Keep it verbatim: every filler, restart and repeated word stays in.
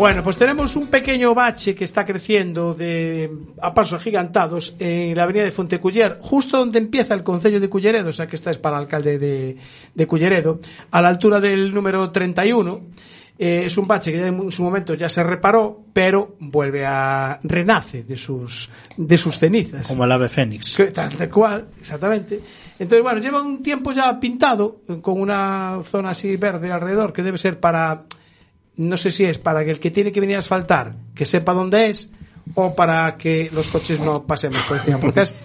Bueno, pues tenemos un pequeño bache que está creciendo de a pasos agigantados en la avenida de Fonteculler, justo donde empieza el concello de Culleredo, o sea que esta es para el alcalde de, de Culleredo, a la altura del número treinta y uno. Eh, es un bache que ya en su momento ya se reparó, pero vuelve a renace de sus de sus cenizas. Como el ave fénix. Que, tal, tal cual, exactamente. Entonces, bueno, lleva un tiempo ya pintado, con una zona así verde alrededor, que debe ser para, no sé si es para que el que tiene que venir a asfaltar, que sepa dónde es, o para que los coches no pasemos por encima, porque es